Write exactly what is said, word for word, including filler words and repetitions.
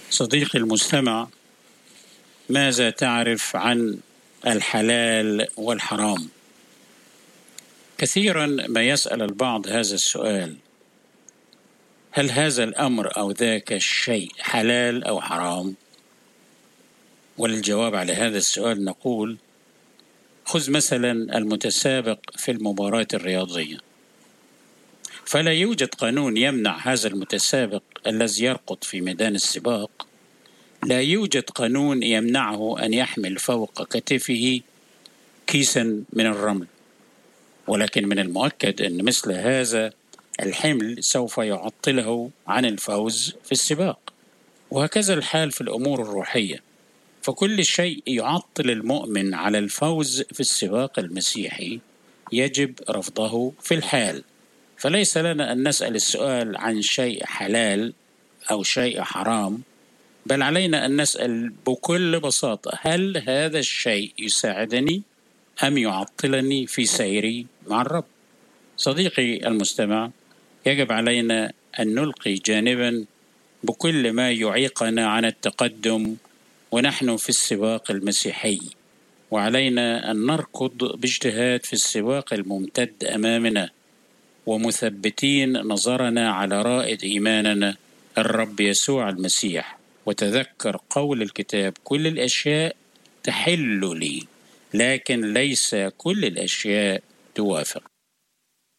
صديقي المستمع، ماذا تعرف عن الحلال والحرام؟ كثيرا ما يسأل البعض هذا السؤال: هل هذا الأمر أو ذاك الشيء حلال أو حرام؟ وللجواب على هذا السؤال نقول: خذ مثلا المتسابق في المباراة الرياضية، فلا يوجد قانون يمنع هذا المتسابق الذي يرقد في ميدان السباق، لا يوجد قانون يمنعه أن يحمل فوق كتفه كيسا من الرمل، ولكن من المؤكد أن مثل هذا الحمل سوف يعطله عن الفوز في السباق. وهكذا الحال في الأمور الروحية، فكل شيء يعطل المؤمن على الفوز في السباق المسيحي يجب رفضه في الحال. فليس لنا أن نسأل السؤال عن شيء حلال أو شيء حرام، بل علينا أن نسأل بكل بساطة: هل هذا الشيء يساعدني أم يعطلني في سيري مع الرب؟ صديقي المستمع، يجب علينا أن نلقي جانبا بكل ما يعيقنا عن التقدم ونحن في السباق المسيحي، وعلينا أن نركض باجتهاد في السباق الممتد أمامنا، ومثبتين نظرنا على رائد إيماننا الرب يسوع المسيح. وتذكر قول الكتاب: كل الأشياء تحل لي، لكن ليس كل الأشياء توافق.